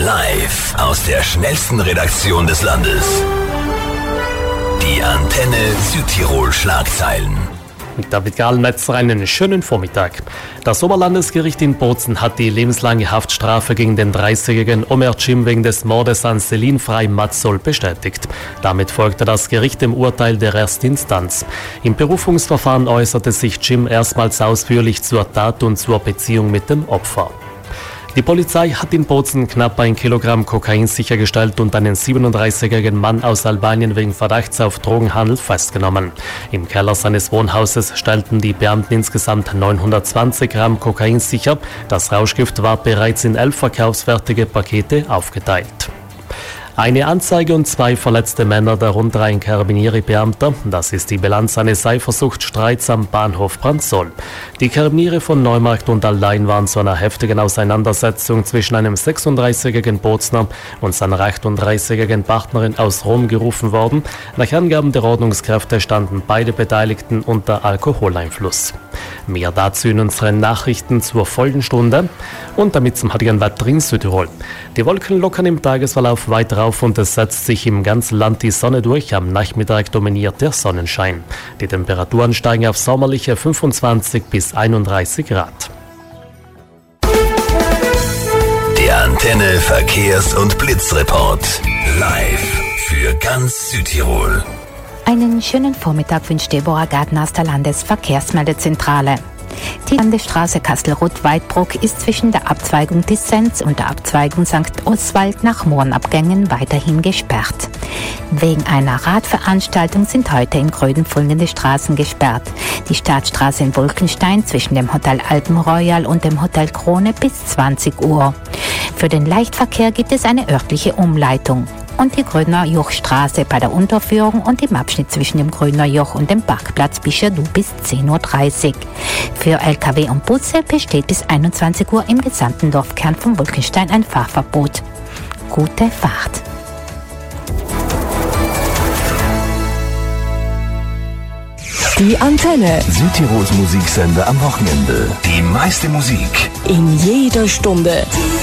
Live aus der schnellsten Redaktion des Landes. Die Antenne Südtirol Schlagzeilen. Mit David Gahlmetzer einen schönen Vormittag. Das Oberlandesgericht in Bozen hat die lebenslange Haftstrafe gegen den 30-jährigen Omer Cim wegen des Mordes an Selin Frey Matzol bestätigt. Damit folgte das Gericht dem Urteil der Erstinstanz. Im Berufungsverfahren äußerte sich Cim erstmals ausführlich zur Tat und zur Beziehung mit dem Opfer. Die Polizei hat in Bozen knapp 1 Kilogramm Kokain sichergestellt und einen 37-jährigen Mann aus Albanien wegen Verdachts auf Drogenhandel festgenommen. Im Keller seines Wohnhauses stellten die Beamten insgesamt 920 Gramm Kokain sicher. Das Rauschgift war bereits in 11 verkaufsfertige Pakete aufgeteilt. Eine Anzeige und 2 verletzte Männer, darunter ein Carabinieri-Beamter. Das ist die Bilanz eines Eifersuchtsstreits am Bahnhof Brandsol. Die Carabiniere von Neumarkt und Allein waren zu einer heftigen Auseinandersetzung zwischen einem 36-jährigen Bozner und seiner 38-jährigen Partnerin aus Rom gerufen worden. Nach Angaben der Ordnungskräfte standen beide Beteiligten unter Alkoholeinfluss. Mehr dazu in unseren Nachrichten zur Folgenstunde und damit zum heutigen Wetter in Südtirol. Die Wolken lockern im Tagesverlauf weiter auf und es setzt sich im ganzen Land die Sonne durch. Am Nachmittag dominiert der Sonnenschein. Die Temperaturen steigen auf sommerliche 25 bis 31 Grad. Der Antenne Verkehrs- und Blitzreport. Live für ganz Südtirol. Einen schönen Vormittag wünscht Deborah Gärtner aus der Landesverkehrsmeldezentrale. Die Landesstraße Kassel-Rutt-Weidbruck ist zwischen der Abzweigung Dissenz und der Abzweigung St. Oswald nach Mohrenabgängen weiterhin gesperrt. Wegen einer Radveranstaltung sind heute in Gröden folgende Straßen gesperrt. Die Staatsstraße in Wolkenstein zwischen dem Hotel Alpenroyal und dem Hotel Krone bis 20 Uhr. Für den Leichtverkehr gibt es eine örtliche Umleitung. Und die Grödner Jochstraße bei der Unterführung und im Abschnitt zwischen dem Grödner Joch und dem Parkplatz Bischadu bis 10.30 Uhr. Für Lkw und Busse besteht bis 21 Uhr im gesamten Dorfkern von Wolkenstein ein Fahrverbot. Gute Fahrt! Die Antenne. Südtirols Musiksender am Wochenende. Die meiste Musik. In jeder Stunde.